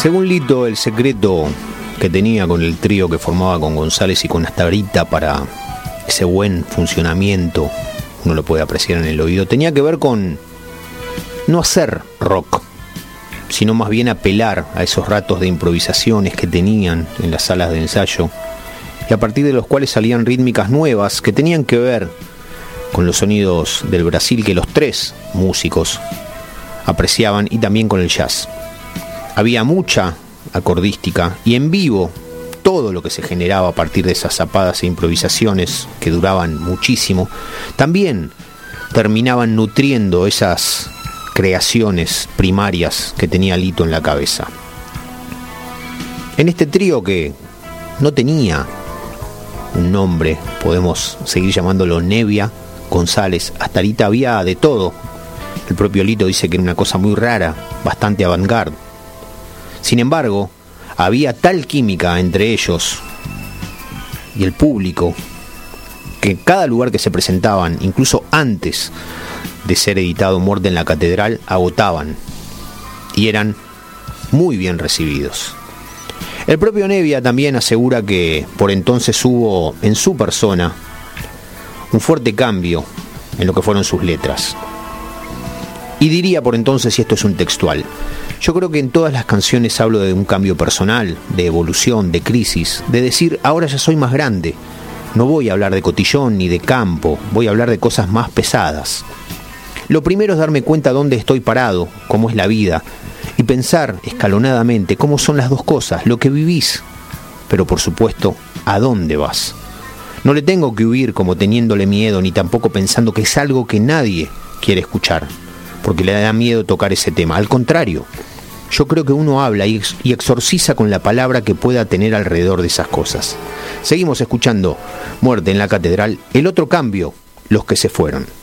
Según Lito, el secreto que tenía con el trío que formaba con González y con Astarita para ese buen funcionamiento, uno lo puede apreciar en el oído, tenía que ver con no hacer rock, sino más bien apelar a esos ratos de improvisaciones que tenían en las salas de ensayo y a partir de los cuales salían rítmicas nuevas que tenían que ver con los sonidos del Brasil que los tres músicos apreciaban y también con el jazz. Había mucha acordística y en vivo todo lo que se generaba a partir de esas zapadas e improvisaciones que duraban muchísimo, también terminaban nutriendo esas creaciones primarias que tenía Lito en la cabeza. En este trío que no tenía un nombre, podemos seguir llamándolo Nevia, González, Astarita, había de todo. El propio Lito dice que era una cosa muy rara, bastante avant-garde. Sin embargo, había tal química entre ellos y el público que en cada lugar que se presentaban, incluso antes de ser editado Muerte en la Catedral, agotaban y eran muy bien recibidos. El propio Nevia también asegura que por entonces hubo en su persona un fuerte cambio en lo que fueron sus letras. Y diría por entonces, y esto es un textual, yo creo que en todas las canciones hablo de un cambio personal, de evolución, de crisis, de decir, ahora ya soy más grande. No voy a hablar de cotillón ni de campo, voy a hablar de cosas más pesadas. Lo primero es darme cuenta dónde estoy parado, cómo es la vida, y pensar escalonadamente cómo son las dos cosas, lo que vivís, pero por supuesto, a dónde vas. No le tengo que huir como teniéndole miedo, ni tampoco pensando que es algo que nadie quiere escuchar, porque le da miedo tocar ese tema. Al contrario, yo creo que uno habla y exorciza con la palabra que pueda tener alrededor de esas cosas. Seguimos escuchando Muerte en la Catedral, el otro cambio, los que se fueron.